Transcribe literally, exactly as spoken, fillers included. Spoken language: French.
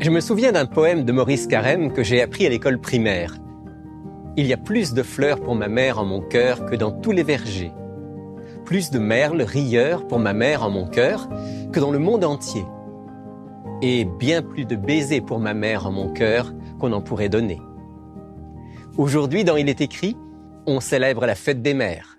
Je me souviens d'un poème de Maurice Carême que j'ai appris à l'école primaire. Il y a plus de fleurs pour ma mère en mon cœur que dans tous les vergers. Plus de merles, rieurs pour ma mère en mon cœur que dans le monde entier. Et bien plus de baisers pour ma mère en mon cœur qu'on en pourrait donner. Aujourd'hui, dans Il est écrit, on célèbre la fête des mères.